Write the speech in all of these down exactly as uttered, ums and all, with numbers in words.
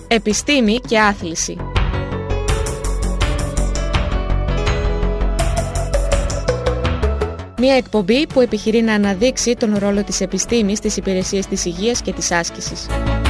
Επιστήμη και άθληση. Μία εκπομπή που επιχειρεί να αναδείξει τον ρόλο της επιστήμης στις υπηρεσίες της υγείας και της άσκησης.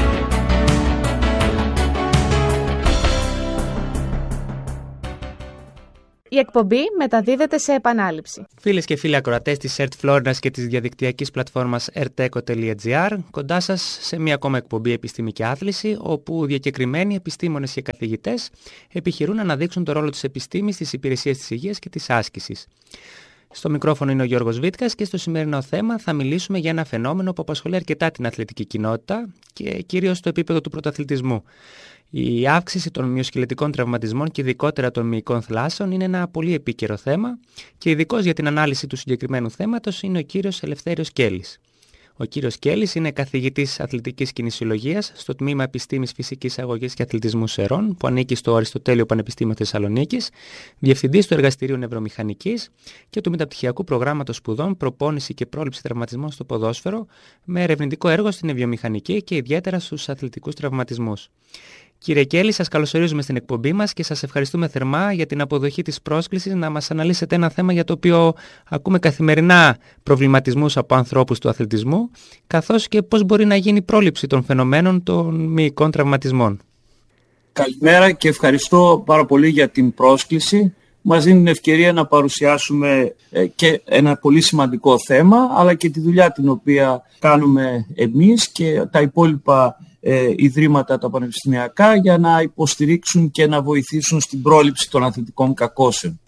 Η εκπομπή μεταδίδεται σε επανάληψη. Φίλες και φίλοι ακροατές της ΕΡΤ Φλόρινας και της διαδικτυακής πλατφόρμας ερτέκο τελεία τζι άρ, κοντά σας σε μια ακόμα εκπομπή Επιστήμη και Άθληση, όπου διακεκριμένοι επιστήμονες και καθηγητές επιχειρούν να αναδείξουν τον ρόλο της επιστήμης στις υπηρεσίες της υγείας και της άσκησης. Στο μικρόφωνο είναι ο Γιώργος Βίτκας και στο σημερινό θέμα θα μιλήσουμε για ένα φαινόμενο που απασχολεί αρκετά την αθλητική κοινότητα και κυρίως στο επίπεδο του πρωταθλητισμού. Η αύξηση των μυοσκελετικών τραυματισμών και ειδικότερα των μυϊκών θλάσσεων είναι ένα πολύ επίκαιρο θέμα και ειδικός για την ανάλυση του συγκεκριμένου θέματος είναι ο κύριος Ελευθέριος Κέλλης. Ο κύριος Κέλλης είναι καθηγητής αθλητικής κινησιολογίας στο Τμήμα Επιστήμης Φυσικής Αγωγής και Αθλητισμού ΣΕΡΟΝ, που ανήκει στο Αριστοτέλειο Πανεπιστήμιο Θεσσαλονίκης, διευθυντής του Εργαστηρίου Νευρομηχανικής και του Μεταπτυχιακού Προγράμματος Σπουδών Προπόνηση και Πρόληψη Τραυματισμών στο Ποδόσφαιρο, με ερευνητικό έργο στην βιομηχανική και ιδιαίτερα στους αθλητικούς τραυματισμούς. Κύριε Κέλλη, σας καλωσορίζουμε στην εκπομπή μας και σας ευχαριστούμε θερμά για την αποδοχή της πρόσκλησης να μας αναλύσετε ένα θέμα για το οποίο ακούμε καθημερινά προβληματισμούς από ανθρώπους του αθλητισμού, καθώς και πώς μπορεί να γίνει πρόληψη των φαινομένων των μυϊκών τραυματισμών. Καλημέρα και ευχαριστώ πάρα πολύ για την πρόσκληση. Μας δίνει την ευκαιρία να παρουσιάσουμε και ένα πολύ σημαντικό θέμα, αλλά και τη δουλειά την οποία κάνουμε εμείς και τα υπόλοιπα Ε, ιδρύματα τα πανεπιστημιακά για να υποστηρίξουν και να βοηθήσουν στην πρόληψη των αθλητικών κακώσεων.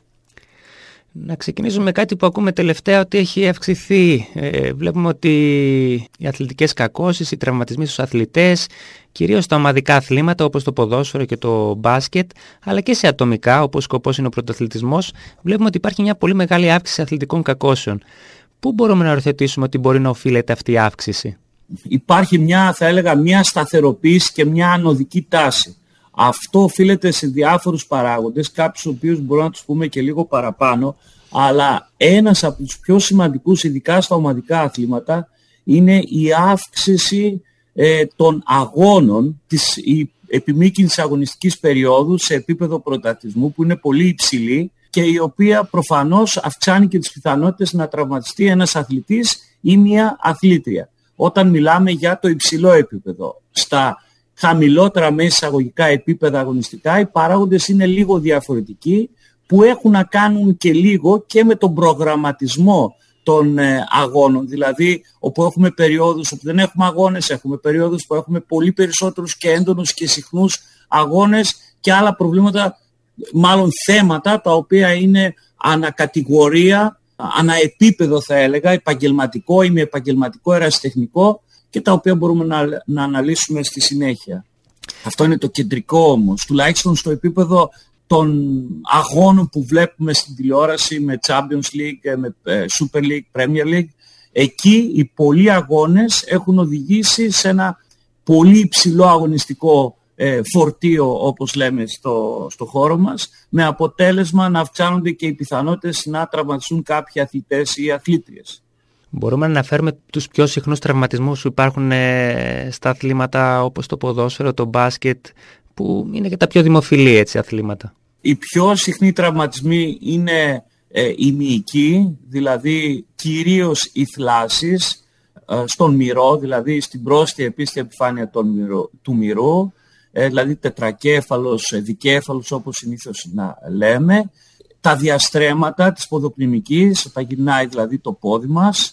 Να ξεκινήσουμε με κάτι που ακούμε τελευταία ότι έχει αυξηθεί. Ε, βλέπουμε ότι οι αθλητικές κακώσεις, οι τραυματισμοί στους αθλητές, κυρίως στα ομαδικά αθλήματα όπως το ποδόσφαιρο και το μπάσκετ, αλλά και σε ατομικά όπως σκοπός είναι ο πρωταθλητισμός, βλέπουμε ότι υπάρχει μια πολύ μεγάλη αύξηση αθλητικών κακώσεων. Πού μπορούμε να οριοθετήσουμε ότι μπορεί να οφείλεται αυτή η αύξηση? Υπάρχει μια, θα έλεγα, μια σταθεροποίηση και μια ανωδική τάση. Αυτό οφείλεται σε διάφορους παράγοντες, κάποιους οποίους μπορούμε να τους πούμε και λίγο παραπάνω, αλλά ένας από τους πιο σημαντικούς, ειδικά στα ομαδικά αθλήματα, είναι η αύξηση ε, των αγώνων της επιμήκυνης αγωνιστικής περίοδου σε επίπεδο πρωταθλητισμού, που είναι πολύ υψηλή και η οποία προφανώς αυξάνει και τις πιθανότητες να τραυματιστεί ένας αθλητής ή μια αθλήτρια. Όταν μιλάμε για το υψηλό επίπεδο. Στα χαμηλότερα μέσα εισαγωγικά επίπεδα αγωνιστικά οι παράγοντες είναι λίγο διαφορετικοί, που έχουν να κάνουν και λίγο και με τον προγραμματισμό των ε, αγώνων. Δηλαδή όπου έχουμε περιόδους όπου δεν έχουμε αγώνες, έχουμε περιόδους που έχουμε πολύ περισσότερους και έντονους και συχνούς αγώνες και άλλα προβλήματα, μάλλον θέματα τα οποία είναι ανακατηγορία, αναεπίπεδο θα έλεγα, επαγγελματικό ή με επαγγελματικό ερασιτεχνικό, και τα οποία μπορούμε να, να αναλύσουμε στη συνέχεια. Αυτό είναι το κεντρικό όμως, τουλάχιστον στο επίπεδο των αγώνων που βλέπουμε στην τηλεόραση με Champions League, με Super League, Premier League. Εκεί οι πολλοί αγώνες έχουν οδηγήσει σε ένα πολύ υψηλό αγωνιστικό φορτίο, όπως λέμε στο, στο χώρο μας, με αποτέλεσμα να αυξάνονται και οι πιθανότητες να τραυματιστούν κάποιοι αθλητές ή αθλήτριες. Μπορούμε να αναφέρουμε τους πιο συχνούς τραυματισμούς που υπάρχουν ε, στα αθλήματα όπως το ποδόσφαιρο, το μπάσκετ, που είναι και τα πιο δημοφιλή έτσι, αθλήματα. Οι πιο συχνοί τραυματισμοί είναι ε, οι μυϊκοί, δηλαδή κυρίως οι θλάσσεις ε, στον μυρό, δηλαδή στην πρόστια επίσης επιφάνεια των μυρό, του μυρού, δηλαδή τετρακέφαλος, δικέφαλος όπως συνήθως να λέμε, τα διαστρέμματα της ποδοπνημικής, τα γυρνάει δηλαδή το πόδι μας,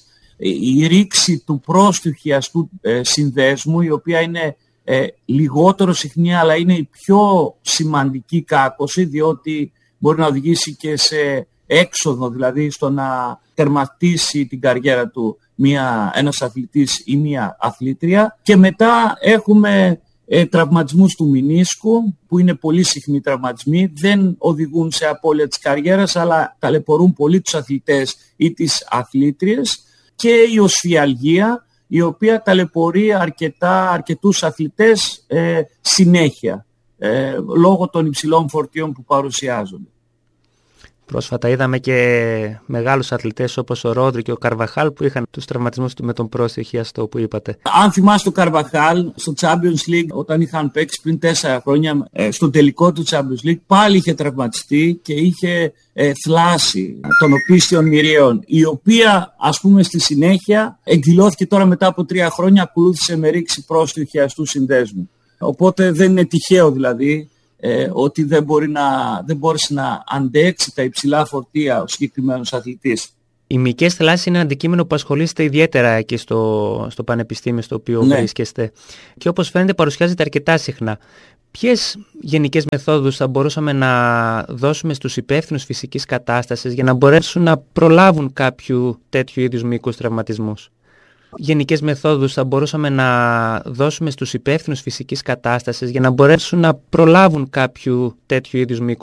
η ρήξη του πρόστιου χιαστού ε, συνδέσμου, η οποία είναι ε, λιγότερο συχνή αλλά είναι η πιο σημαντική κάκωση, διότι μπορεί να οδηγήσει και σε έξοδο, δηλαδή στο να τερματίσει την καριέρα του μια, ένας αθλητής ή μια αθλήτρια. Και μετά έχουμε Ε, τραυματισμούς του μηνίσκου, που είναι πολύ συχνοί τραυματισμοί, δεν οδηγούν σε απώλεια της καριέρας, αλλά ταλαιπωρούν πολύ τους αθλητές ή τις αθλήτριες, και η οσφιαλγία, η οποία ταλαιπωρεί αρκετά, αρκετούς αθλητές ε, συνέχεια, ε, λόγω των υψηλών φορτίων που παρουσιάζονται. Πρόσφατα είδαμε και μεγάλους αθλητές όπως ο Ρόντρι και ο Καρβαχάλ που είχαν τους τραυματισμούς με τον πρόστιο χιαστό που είπατε. Αν θυμάσαι τον Καρβαχάλ στο Champions League όταν είχαν παίξει πριν τέσσερα χρόνια ε, στο τελικό του Champions League, πάλι είχε τραυματιστεί και είχε ε, θλάση των οπίστιων μυρίων, η οποία ας πούμε στη συνέχεια εκδηλώθηκε τώρα μετά από τρία χρόνια, ακολούθησε με ρήξη πρόστιου χιαστού συνδέσμου. Οπότε δεν είναι τυχαίο δηλαδή Ε, ότι δεν, μπορεί να, δεν μπόρεσε να αντέξει τα υψηλά φορτία ο συγκεκριμένος αθλητής. Οι μυϊκές θλάσσεις είναι ένα αντικείμενο που ασχολείστε ιδιαίτερα εκεί στο, στο πανεπιστήμιο στο οποίο ναι. βρίσκεστε και όπως φαίνεται παρουσιάζεται αρκετά συχνά. Ποιες γενικές μεθόδους θα μπορούσαμε να δώσουμε στους υπεύθυνους φυσικής κατάστασης για να μπορέσουν να προλάβουν κάποιου τέτοιου είδους μυϊκούς τραυματισμούς? Γενικές μεθόδους θα μπορούσαμε να δώσουμε στους υπεύθυνους φυσικής κατάστασης για να μπορέσουν να προλάβουν κάποιου τέτοιου είδους μυϊκούς